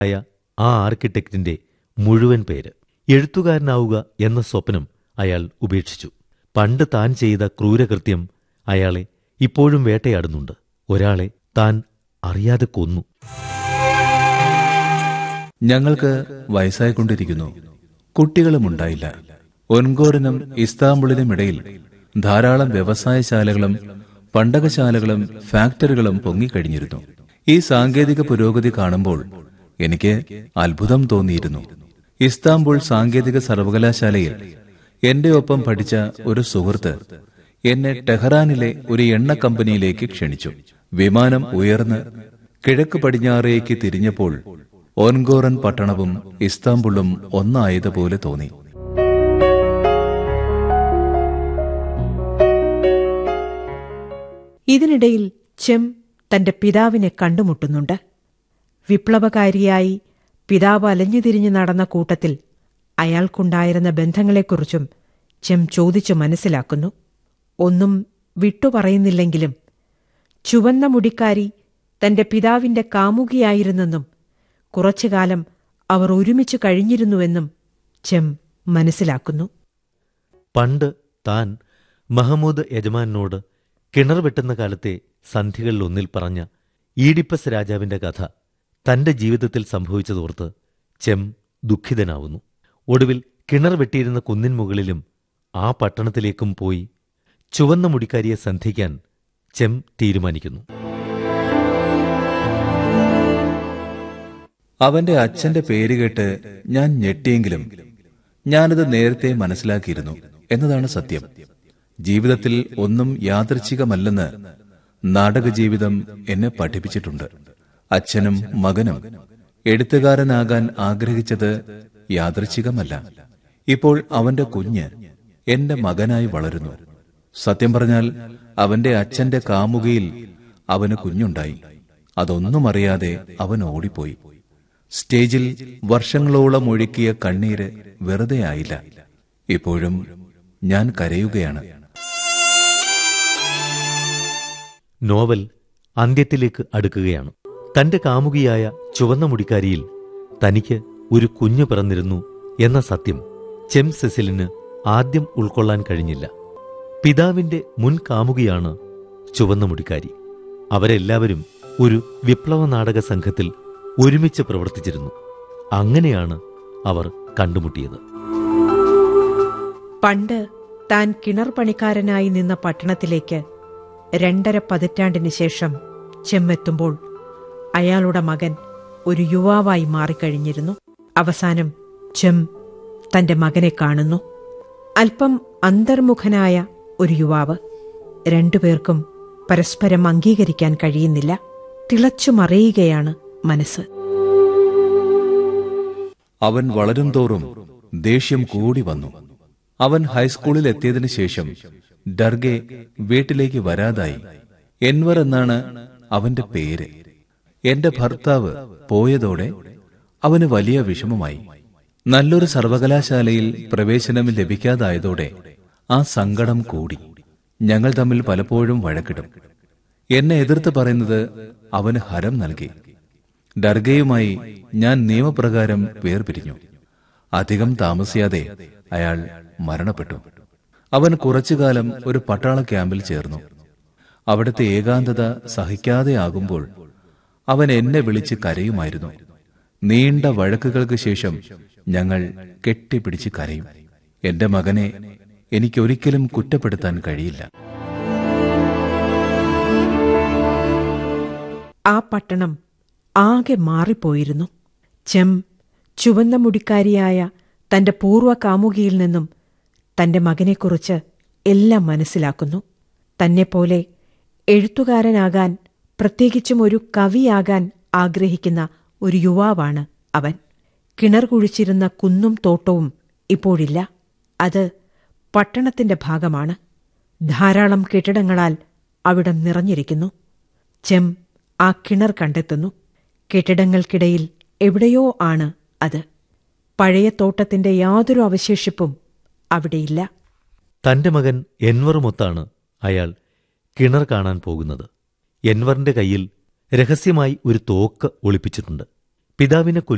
ായ ആ ആർക്കിടെക്റ്റിന്റെ മുഴുവൻ പേര്. എഴുത്തുകാരനാവുക എന്ന സ്വപ്നം അയാൾ ഉപേക്ഷിച്ചു. പണ്ട് താൻ ചെയ്ത ക്രൂരകൃത്യം അയാളെ ഇപ്പോഴും വേട്ടയാടുന്നുണ്ട്. ഒരാളെ താൻ അറിയാതെ കൊന്നു. ഞങ്ങൾക്ക് വയസ്സായിക്കൊണ്ടിരിക്കുന്നു. കുട്ടികളുമുണ്ടായില്ല. ഒൻഗോറിനും ഇസ്താംബുളിനുമിടയിൽ ധാരാളം വ്യവസായശാലകളും പണ്ടകശാലകളും ഫാക്ടറികളും പൊങ്ങിക്കഴിഞ്ഞിരുന്നു. ഈ സാങ്കേതിക പുരോഗതി കാണുമ്പോൾ എനിക്ക് അത്ഭുതം തോന്നിയിരുന്നു. ഇസ്താംബുൾ സാങ്കേതിക സർവകലാശാലയിൽ എന്റെ ഒപ്പം പഠിച്ച ഒരു സുഹൃത്ത് എന്നെ ടെഹ്റാനിലെ ഒരു എണ്ണ കമ്പനിയിലേക്ക് ക്ഷണിച്ചു. വിമാനം ഉയർന്ന് കിഴക്ക് പടിഞ്ഞാറേക്ക് തിരിഞ്ഞപ്പോൾ ഓൻഗോറൻ പട്ടണവും ഇസ്താംബുളും ഒന്നായതുപോലെ തോന്നി. ഇതിനിടയിൽ ചെം തന്റെ പിതാവിനെ കണ്ടുമുട്ടുന്നുണ്ട്. വിപ്ലവകാരിയായി പിതാവ് അലഞ്ഞുതിരിഞ്ഞു നടന്ന കൂട്ടത്തിൽ അയാൾക്കുണ്ടായിരുന്ന ബന്ധങ്ങളെക്കുറിച്ചും ചെം ചോദിച്ചു മനസ്സിലാക്കുന്നു. ഒന്നും വിട്ടുപറയുന്നില്ലെങ്കിലും ചുവന്ന മുടിക്കാരി തന്റെ പിതാവിന്റെ കാമുകിയായിരുന്നെന്നും കുറച്ചുകാലം അവർ ഒരുമിച്ചു കഴിഞ്ഞിരുന്നുവെന്നും ചെം മനസ്സിലാക്കുന്നു. പണ്ട് താൻ മഹമ്മൂദ് യജമാനോട് കിണർ വെട്ടുന്ന കാലത്തെ സന്ധികളിലൊന്നിൽ പറഞ്ഞ ഈഡിപ്പസ് രാജാവിന്റെ കഥ തന്റെ ജീവിതത്തിൽ സംഭവിച്ചതോർത്ത് ചെം ദുഃഖിതനാവുന്നു. ഒടുവിൽ കിണർ വെട്ടിയിരുന്ന കുന്നിൻ മുകളിലും ആ പട്ടണത്തിലേക്കും പോയി ചുവന്ന മുടിക്കാരിയെ സന്ധിക്കാൻ ചെം തീരുമാനിക്കുന്നു. അവന്റെ അച്ഛന്റെ പേര് കേട്ട് ഞാൻ ഞെട്ടിയെങ്കിലും ഞാനത് നേരത്തെ മനസ്സിലാക്കിയിരുന്നു എന്നതാണ് സത്യം. ജീവിതത്തിൽ ഒന്നും യാദൃച്ഛികമല്ലെന്ന് നാടകജീവിതം എന്നെ പഠിപ്പിച്ചിട്ടുണ്ട്. അച്ഛനും മകനും എഴുത്തുകാരനാകാൻ ആഗ്രഹിച്ചത് യാദൃച്ഛികമല്ല. ഇപ്പോൾ അവന്റെ കുഞ്ഞ് എന്റെ മകനായി വളരുന്നു. സത്യം പറഞ്ഞാൽ അവന്റെ അച്ഛന്റെ കാമുകിയിൽ അവന് കുഞ്ഞുണ്ടായി. അതൊന്നും അറിയാതെ അവൻ ഓടിപ്പോയി. സ്റ്റേജിൽ വർഷങ്ങളോളം ഒഴുക്കിയ കണ്ണീര് വെറുതെ ആയില്ല. ഇപ്പോഴും ഞാൻ കരയുകയാണ്. നോവൽ അന്ത്യത്തിലേക്ക് അടുക്കുകയാണ്. തന്റെ കാമുകിയായ ചുവന്ന മുടിക്കാരിയിൽ തനിക്ക് ഒരു കുഞ്ഞു പിറന്നിരുന്നു എന്ന സത്യം ചെം സെസിലിന് ആദ്യം ഉൾക്കൊള്ളാൻ കഴിഞ്ഞില്ല. പിതാവിന്റെ മുൻ കാമുകിയാണ് ചുവന്ന മുടിക്കാരി. അവരെല്ലാവരും ഒരു വിപ്ലവ നാടക സംഘത്തിൽ ഒരുമിച്ച് പ്രവർത്തിച്ചിരുന്നു. അങ്ങനെയാണ് അവർ കണ്ടുമുട്ടിയത്. പണ്ട് താൻ കിണർ പണിക്കാരനായി നിന്ന പട്ടണത്തിലേക്ക് 2.5 പതിറ്റാണ്ടിന് ശേഷം ചെമ്മെത്തുമ്പോൾ അയാളുടെ മകൻ ഒരു യുവാവായി മാറിക്കഴിഞ്ഞിരുന്നു. അവസാനം ചെം തന്റെ മകനെ കാണുന്നു. അല്പം അന്തർമുഖനായ ഒരു യുവാവ്. രണ്ടുപേർക്കും പരസ്പരം അംഗീകരിക്കാൻ കഴിയുന്നില്ല. തിളച്ചുമറിയുകയാണ് മനസ്സ്. അവൻ വളരും തോറും ദേഷ്യം കൂടി വന്നു. അവൻ ഹൈസ്കൂളിൽ എത്തിയതിനു ശേഷം ഡർഗെ വീട്ടിലേക്ക് വരാതായി. എൻവർ എന്നാണ് അവന്റെ പേര്. എന്റെ ഭർത്താവ് പോയതോടെ അവന് വലിയ വിഷമമായി. നല്ലൊരു സർവകലാശാലയിൽ പ്രവേശനം ലഭിക്കാതായതോടെ ആ സങ്കടം കൂടി. ഞങ്ങൾ തമ്മിൽ പലപ്പോഴും വഴക്കിടും. എന്നെ എതിർത്ത് പറയുന്നത് അവന് ഹരം നൽകി. ഡർഗയുമായി ഞാൻ നിയമപ്രകാരം വേർപിരിഞ്ഞു. അധികം താമസിയാതെ അയാൾ മരണപ്പെട്ടു. അവൻ കുറച്ചുകാലം ഒരു പട്ടാള ക്യാമ്പിൽ ചേർന്നു. അവിടുത്തെ ഏകാന്തത സഹിക്കാതെയാകുമ്പോൾ അവൻ എന്നെ വിളിച്ച് കരയുമായിരുന്നു. നീണ്ട വഴക്കുകൾക്ക് ശേഷം ഞങ്ങൾ കെട്ടിപ്പിടിച്ച് കരയും. എന്റെ മകനെ എനിക്കൊരിക്കലും കുറ്റപ്പെടുത്താൻ കഴിയില്ല. ആ പട്ടണം ആകെ മാറിപ്പോയിരുന്നു. ചെം ചുവന്ന മുടിക്കാരിയായ തന്റെ പൂർവ്വ കാമുകിയിൽ നിന്നും തന്റെ മകനെക്കുറിച്ച് എല്ലാം മനസ്സിലാക്കുന്നു. തന്നെപ്പോലെ എഴുത്തുകാരനാകാൻ, പ്രത്യേകിച്ചും ഒരു കവിയാകാൻ ആഗ്രഹിക്കുന്ന ഒരു യുവാവാണ് അവൻ. കിണർ കുഴിച്ചിരുന്ന കുന്നും തോട്ടവും ഇപ്പോഴില്ല. അത് പട്ടണത്തിന്റെ ഭാഗമാണ്. ധാരാളം കെട്ടിടങ്ങളാൽ അവിടം നിറഞ്ഞിരിക്കുന്നു. ചെം ആ കിണർ കണ്ടെത്തുന്നു. കെട്ടിടങ്ങൾക്കിടയിൽ എവിടെയോ ആണ് അത്. പഴയ തോട്ടത്തിന്റെ യാതൊരു അവശേഷിപ്പും അവിടെയില്ല. തന്റെ മകൻ എൻവറുമൊത്താണ് അയാൾ കിണർ കാണാൻ പോകുന്നത്. എൻവറിന്റെ കയ്യിൽ രഹസ്യമായി ഒരു തോക്ക് ഒളിപ്പിച്ചിട്ടുണ്ട്. പിതാവിനെ